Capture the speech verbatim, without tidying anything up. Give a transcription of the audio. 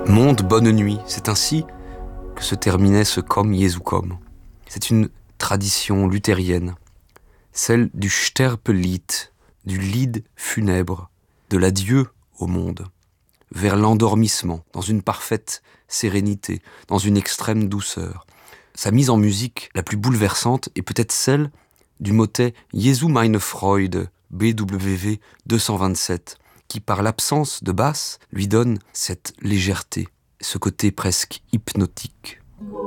Monde, bonne nuit, c'est ainsi que se terminait ce Komm Jesu komm. C'est une tradition luthérienne, celle du Sterpelied, du lied funèbre, de l'adieu au monde, vers l'endormissement, dans une parfaite sérénité, dans une extrême douceur. Sa mise en musique la plus bouleversante est peut-être celle du motet Jesu meine Freude, B W V deux cent vingt-sept, qui par l'absence de basse lui donne cette légèreté, ce côté presque hypnotique.